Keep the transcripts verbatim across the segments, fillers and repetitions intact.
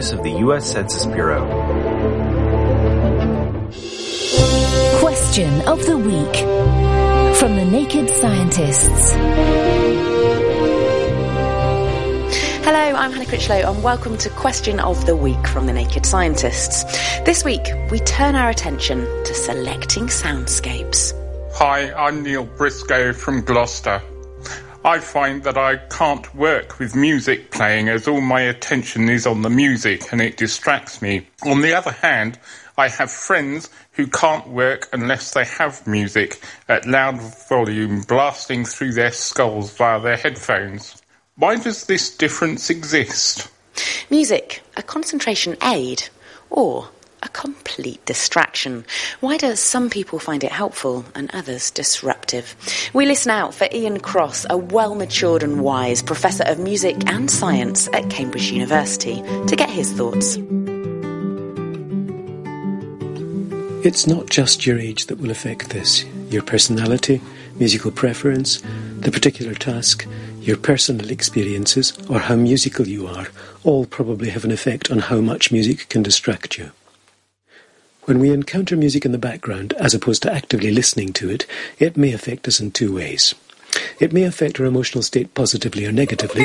of the U S Census Bureau. Question of the Week from the Naked Scientists. Hello, I'm Hannah Critchlow and welcome to Question of the Week from the Naked Scientists. This week, we turn our attention to selecting soundscapes. Hi, I'm Neil Briscoe from Gloucester. I find that I can't work with music playing as all my attention is on the music and it distracts me. On the other hand, I have friends who can't work unless they have music at loud volume blasting through their skulls via their headphones. Why does this difference exist? Music, a concentration aid, or a complete distraction? Why do some people find it helpful and others disruptive? We listen out for Ian Cross, a well-matured and wise professor of music and science at Cambridge University, to get his thoughts. It's not just your age that will affect this. Your personality, musical preference, the particular task, your personal experiences, or how musical you are, all probably have an effect on how much music can distract you. When we encounter music in the background, as opposed to actively listening to it, it may affect us in two ways. It may affect our emotional state positively or negatively,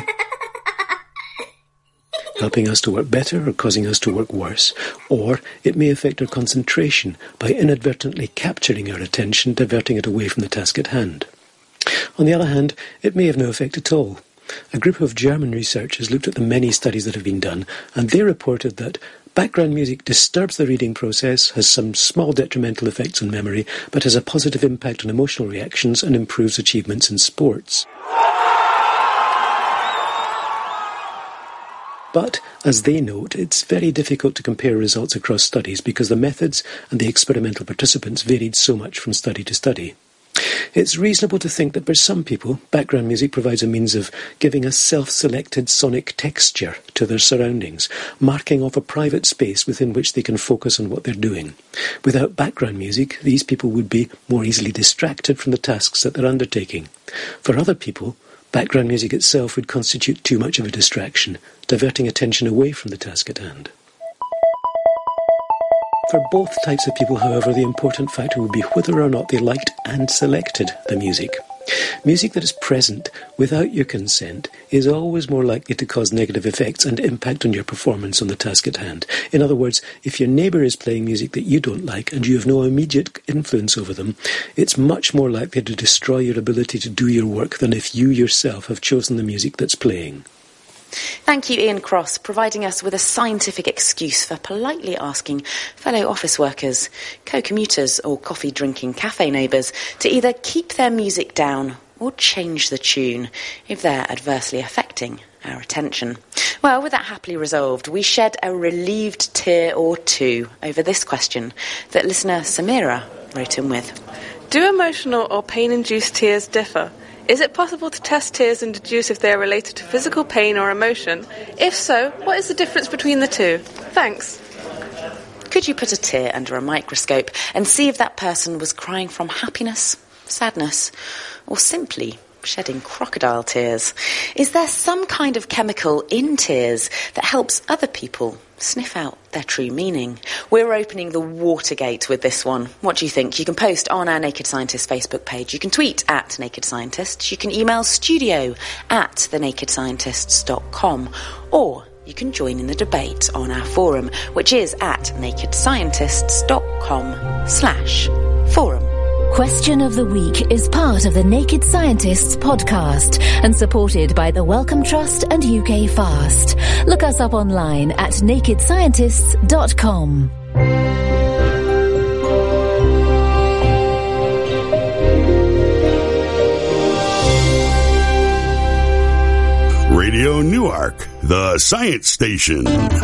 helping us to work better or causing us to work worse, or it may affect our concentration by inadvertently capturing our attention, diverting it away from the task at hand. On the other hand, it may have no effect at all. A group of German researchers looked at the many studies that have been done, and they reported that background music disturbs the reading process, has some small detrimental effects on memory, but has a positive impact on emotional reactions and improves achievements in sports. But, as they note, it's very difficult to compare results across studies because the methods and the experimental participants varied so much from study to study. It's reasonable to think that for some people, background music provides a means of giving a self-selected sonic texture to their surroundings, marking off a private space within which they can focus on what they're doing. Without background music, these people would be more easily distracted from the tasks that they're undertaking. For other people, background music itself would constitute too much of a distraction, diverting attention away from the task at hand. For both types of people, however, the important factor would be whether or not they liked and selected the music. Music that is present without your consent is always more likely to cause negative effects and impact on your performance on the task at hand. In other words, if your neighbour is playing music that you don't like and you have no immediate influence over them, it's much more likely to destroy your ability to do your work than if you yourself have chosen the music that's playing. Thank you, Ian Cross, providing us with a scientific excuse for politely asking fellow office workers, co-commuters or coffee-drinking cafe neighbours to either keep their music down or change the tune if they're adversely affecting our attention. Well, with that happily resolved, we shed a relieved tear or two over this question that listener Samira wrote in with. Do emotional or pain-induced tears differ? Is it possible to test tears and deduce if they are related to physical pain or emotion? If so, what is the difference between the two? Thanks. Could you put a tear under a microscope and see if that person was crying from happiness, sadness, or simply shedding crocodile tears? Is there some kind of chemical in tears that helps other people sniff out their true meaning? We're opening the Watergate with this one. What do you think? You can post on our Naked Scientists Facebook page. You can tweet at Naked Scientists. You can email studio at the naked scientists dot com. Or you can join in the debate on our forum, which is at naked scientists dot com slash forum. Question of the Week is part of the Naked Scientists podcast and supported by the Wellcome Trust and U K Fast. Look us up online at naked scientists dot com. Radio Newark, the science station.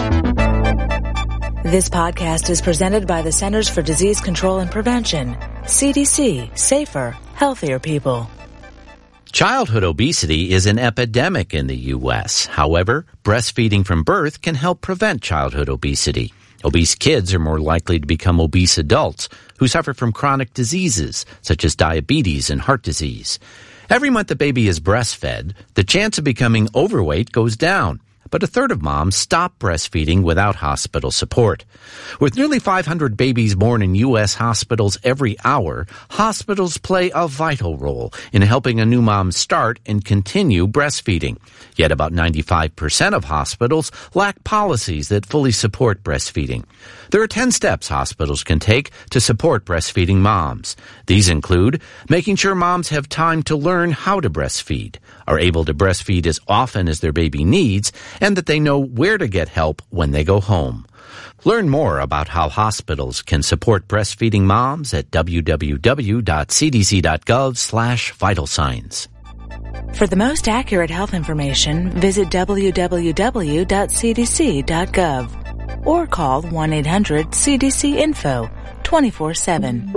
This podcast is presented by the Centers for Disease Control and Prevention. C D C, safer, healthier people. Childhood obesity is an epidemic in the U S. However, breastfeeding from birth can help prevent childhood obesity. Obese kids are more likely to become obese adults who suffer from chronic diseases such as diabetes and heart disease. Every month a baby is breastfed, the chance of becoming overweight goes down. but a third of moms stop breastfeeding without hospital support. With nearly five hundred babies born in U S hospitals every hour, hospitals play a vital role in helping a new mom start and continue breastfeeding. Yet about ninety-five percent of hospitals lack policies that fully support breastfeeding. There are ten steps hospitals can take to support breastfeeding moms. These include making sure moms have time to learn how to breastfeed, are able to breastfeed as often as their baby needs, and that they know where to get help when they go home. Learn more about how hospitals can support breastfeeding moms at w w w dot c d c dot gov slash vital signs. For the most accurate health information, visit w w w dot c d c dot gov or call one eight hundred C D C info twenty-four seven.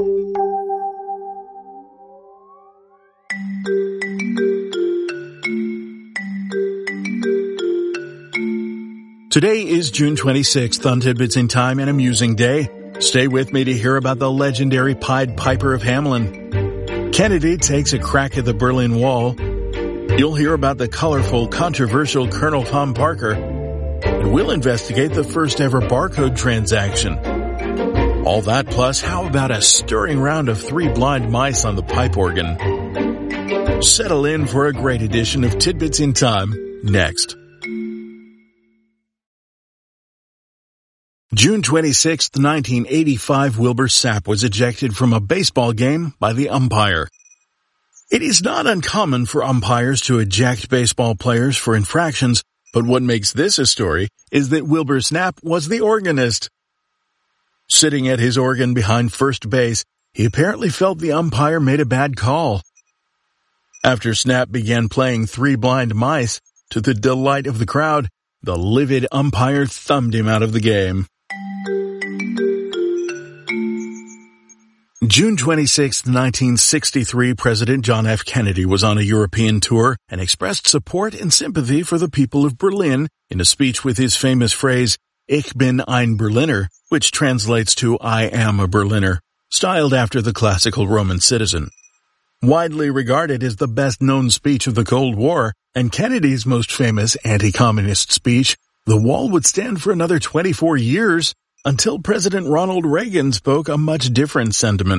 Today is June twenty-sixth on Tidbits in Time, an amusing day. Stay with me to hear about the legendary Pied Piper of Hamelin. Kennedy takes a crack at the Berlin Wall. You'll hear about the colorful, controversial Colonel Tom Parker. And we'll investigate the first ever barcode transaction. All that plus, how about a stirring round of Three Blind Mice on the pipe organ? Settle in for a great edition of Tidbits in Time, next. June twenty-sixth, nineteen eighty-five, Wilbur Sapp was ejected from a baseball game by the umpire. It is not uncommon for umpires to eject baseball players for infractions, but what makes this a story is that Wilbur Sapp was the organist. Sitting at his organ behind first base, he apparently felt the umpire made a bad call. After Sapp began playing Three Blind Mice, to the delight of the crowd, the livid umpire thumbed him out of the game. June twenty-sixth, nineteen sixty-three, President John F. Kennedy was on a European tour and expressed support and sympathy for the people of Berlin in a speech with his famous phrase, Ich bin ein Berliner, which translates to I am a Berliner, styled after the classical Roman citizen. Widely regarded as the best-known speech of the Cold War, and Kennedy's most famous anti-communist speech, the wall would stand for another twenty-four years, until President Ronald Reagan spoke a much different sentiment.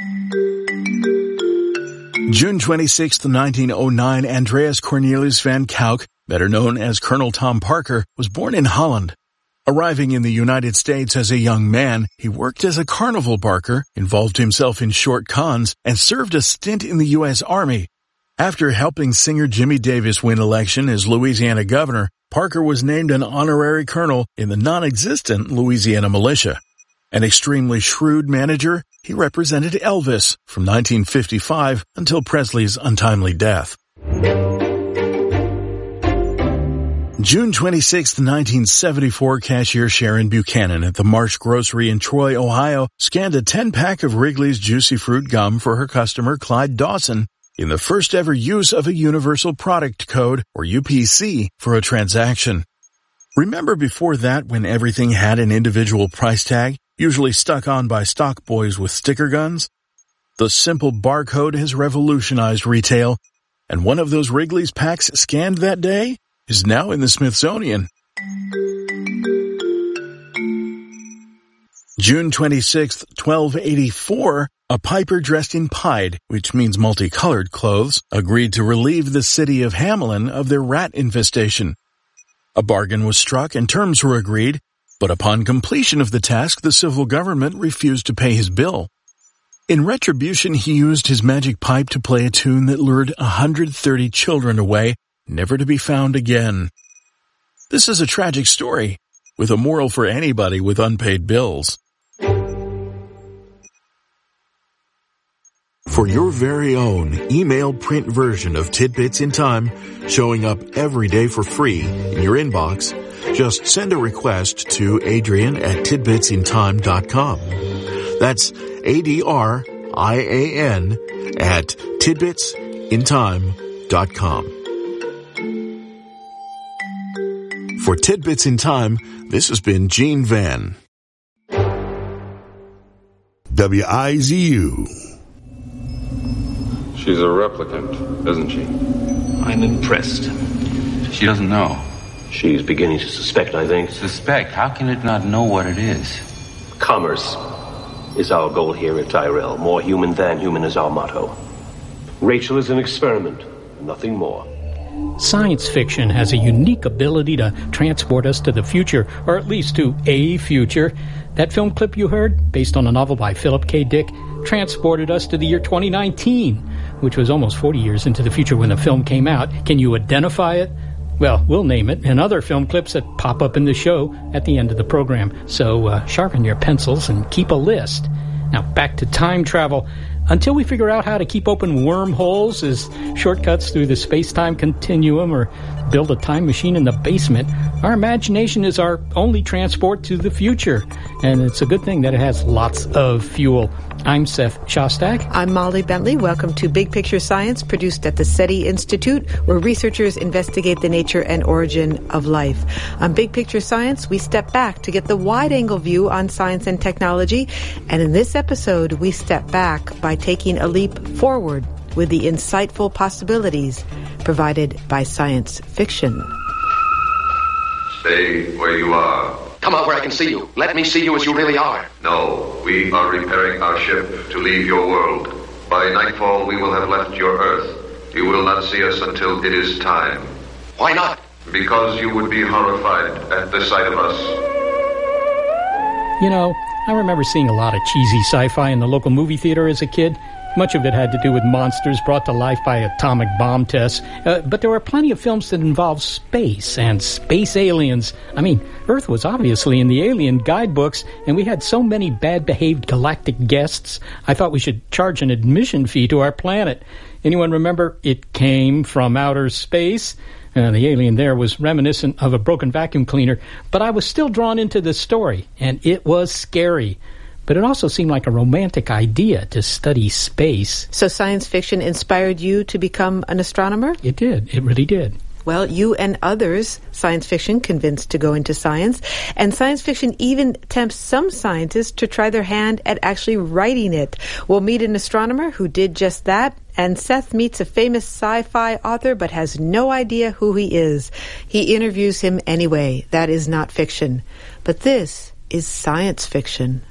June twenty-sixth, nineteen oh nine, Andreas Cornelius van Kalk, better known as Colonel Tom Parker, was born in Holland. Arriving in the United States as a young man, he worked as a carnival barker, involved himself in short cons, and served a stint in the U S Army. After helping singer Jimmy Davis win election as Louisiana governor, Parker was named an honorary colonel in the non-existent Louisiana militia. An extremely shrewd manager, he represented Elvis from nineteen fifty-five until Presley's untimely death. June twenty-sixth, nineteen seventy-four, cashier Sharon Buchanan at the Marsh Grocery in Troy, Ohio, scanned a ten-pack of Wrigley's Juicy Fruit gum for her customer Clyde Dawson in the first ever use of a Universal Product Code, or U P C, for a transaction. Remember before that when everything had an individual price tag, usually stuck on by stock boys with sticker guns? The simple barcode has revolutionized retail, and one of those Wrigley's packs scanned that day is now in the Smithsonian. June twenty-sixth, twelve eighty-four, a piper dressed in pied, which means multicolored clothes, agreed to relieve the city of Hamelin of their rat infestation. A bargain was struck and terms were agreed, but upon completion of the task, the civil government refused to pay his bill. In retribution, he used his magic pipe to play a tune that lured one hundred thirty children away, never to be found again. This is a tragic story, with a moral for anybody with unpaid bills. For your very own email print version of Tidbits in Time, showing up every day for free in your inbox, just send a request to Adrian at tidbits in time dot com. That's A D R I A N at tidbits in time dot com. For Tidbits in Time, this has been Gene Van. W I Z U. She's a replicant, isn't she? I'm impressed. She doesn't know. She's beginning to suspect, I think. Suspect? How can it not know what it is? Commerce is our goal here at Tyrell. More human than human is our motto. Rachel is an experiment, nothing more. Science fiction has a unique ability to transport us to the future, or at least to a future. That film clip you heard, based on a novel by Philip K. Dick, transported us to the year twenty nineteen, which was almost forty years into the future when the film came out. Can you identify it? Well, we'll name it, and other film clips that pop up in the show at the end of the program. So uh, sharpen your pencils and keep a list. Now, back to time travel. Until we figure out how to keep open wormholes as shortcuts through the space-time continuum or build a time machine in the basement, our imagination is our only transport to the future. And it's a good thing that it has lots of fuel. I'm Seth Shostak. I'm Molly Bentley. Welcome to Big Picture Science, produced at the SETI Institute, where researchers investigate the nature and origin of life. On Big Picture Science, we step back to get the wide-angle view on science and technology. And in this episode, we step back by taking a leap forward with the insightful possibilities provided by science fiction. Stay where you are. Come out where I can see you. Let me see you as you really are. No, we are repairing our ship to leave your world. By nightfall, we will have left your Earth. You will not see us until it is time. Why not? Because you would be horrified at the sight of us. You know, I remember seeing a lot of cheesy sci-fi in the local movie theater as a kid. Much of it had to do with monsters brought to life by atomic bomb tests. Uh, but there were plenty of films that involved space and space aliens. I mean, Earth was obviously in the alien guidebooks, and we had so many bad-behaved galactic guests, I thought we should charge an admission fee to our planet. Anyone remember It Came from Outer Space? Uh, the alien there was reminiscent of a broken vacuum cleaner, but I was still drawn into the story, and it was scary. But it also seemed like a romantic idea to study space. So science fiction inspired you to become an astronomer? It did. It really did. Well, you and others, science fiction convinced to go into science. And science fiction even tempts some scientists to try their hand at actually writing it. We'll meet an astronomer who did just that. And Seth meets a famous sci-fi author but has no idea who he is. He interviews him anyway. That is not fiction. But this is science fiction.